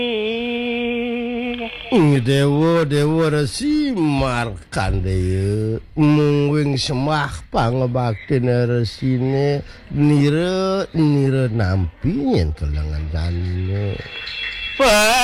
Dewa Resi Markandeya mungwing semah pangebaktin resine nira nampi yen kelengan jane.